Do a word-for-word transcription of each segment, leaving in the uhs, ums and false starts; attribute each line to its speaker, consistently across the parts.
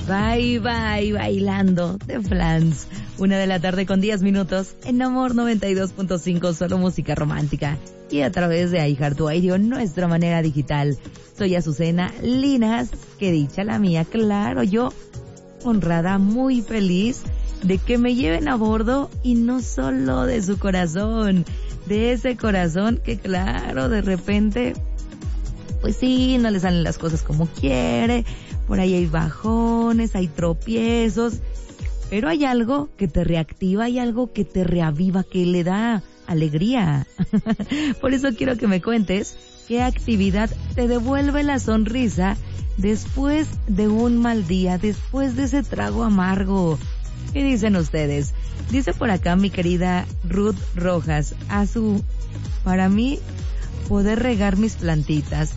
Speaker 1: Bye, bye, bailando de Flans. Una de la tarde con diez minutos en Amor noventa y dos punto cinco, solo música romántica. Y a través de iHeartRadio, nuestra manera digital. Soy Azucena Linas, que dicha la mía, claro, yo honrada, muy feliz de que me lleven a bordo y no solo de su corazón, de ese corazón que claro, de repente, pues sí, no le salen las cosas como quiere, por ahí hay bajones, hay tropiezos, pero hay algo que te reactiva, hay algo que te reaviva, que le da alegría. Por eso quiero que me cuentes qué actividad te devuelve la sonrisa después de un mal día, después de ese trago amargo. ¿Qué dicen ustedes? Dice por acá mi querida Ruth Rojas, Azu, para mí poder regar mis plantitas.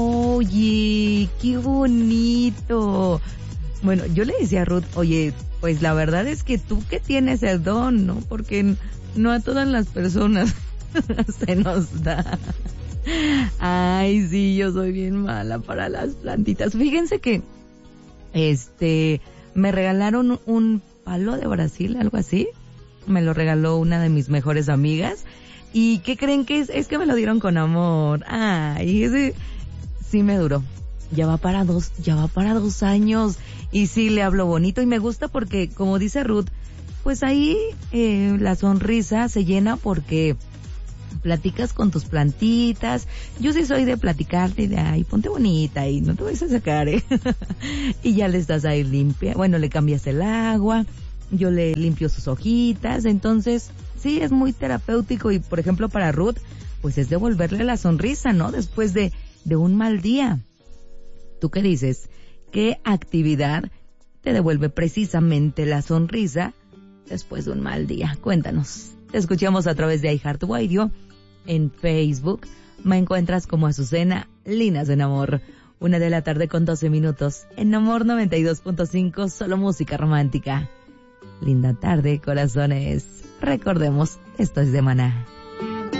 Speaker 1: Oye, qué bonito. Bueno, yo le decía a Ruth, oye, pues la verdad es que tú que tienes el don, ¿no? Porque no a todas las personas se nos da. Ay, sí, yo soy bien mala para las plantitas. Fíjense que, este, me regalaron un palo de Brasil, algo así. Me lo regaló una de mis mejores amigas. ¿Y qué creen que es? Es que me lo dieron con amor. Ay, ese sí me duró. Ya va para dos, ya va para dos años. Y sí le hablo bonito y me gusta porque, como dice Ruth, pues ahí eh, la sonrisa se llena porque platicas con tus plantitas. Yo sí soy de platicarte y de, ay, ponte bonita y no te vayas a sacar, ¿eh? Y ya le estás ahí limpia. Bueno, le cambias el agua, yo le limpio sus hojitas. Entonces, sí, es muy terapéutico y, por ejemplo, para Ruth, pues es devolverle la sonrisa, ¿no? Después de, de un mal día. ¿Tú qué dices? ¿Qué actividad te devuelve precisamente la sonrisa después de un mal día? Cuéntanos. Te escuchamos a través de iHeartRadio. En Facebook me encuentras como Azucena Linas en Amor. Una de la tarde con doce minutos. En Amor noventa y dos punto cinco, solo música romántica. Linda tarde, corazones. Recordemos, esto es de Maná.